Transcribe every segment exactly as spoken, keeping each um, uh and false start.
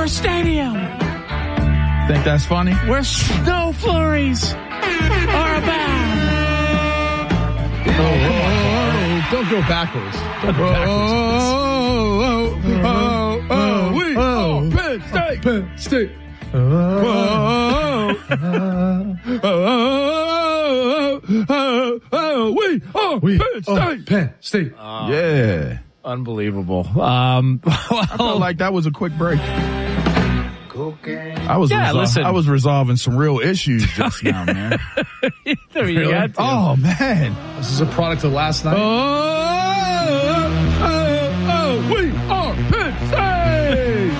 stadium. Think that's funny? Where snow flurries are about. Oh, oh, oh, don't go backwards. Don't go backwards. Oh, oh, oh, oh, oh, we are Penn State. Penn State. Oh, oh, oh, oh, oh, we are We Penn State. are Penn State. Uh, Yeah. Unbelievable. Um, well, I felt like that was a quick break. I was Yeah, resol- listen. I was resolving some real issues just now, man. I mean, you had to. Oh man. This is a product of last night. Oh, oh, oh, we are Penn State.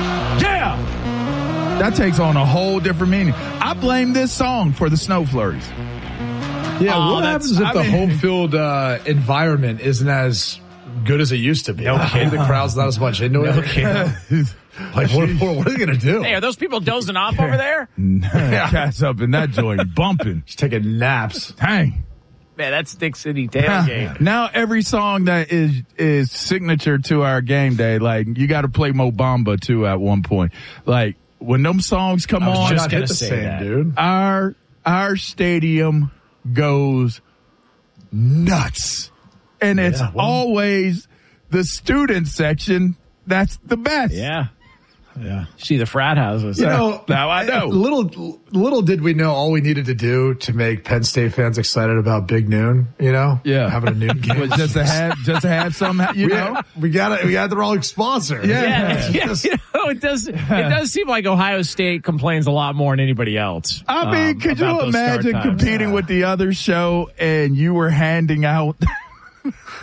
Yeah. That takes on a whole different meaning. I blame this song for the snow flurries. Yeah, Oh, what that's- happens if I the mean- home field uh, environment isn't as good as it used to be? No kidding. The crowd's not as much into it. Like, what, what, what are they going to do? Hey, are those people dozing off over there? Cats up in that joint bumping. Just taking naps. Dang. Man, that's Dick City tailgate. Now every song that is is signature to our game day, like you got to play Mo Bamba too at one point. Like when them songs come I was on, just Not gonna hit the say same, that. dude. our our stadium goes nuts, and it's Yeah, well- always the student section that's the best. Yeah. Yeah. See the frat houses. You know, Now I know. Little, little did we know all we needed to do to make Penn State fans excited about Big Noon. You know, Yeah. having a noon game. Was just to have just to have some, you we, know. we got it. We got the wrong sponsor. Yeah. Yeah, yeah, Just- you know, it does. It does seem like Ohio State complains a lot more than anybody else. I mean, um, could you about those start imagine times. competing with the other show and you were handing out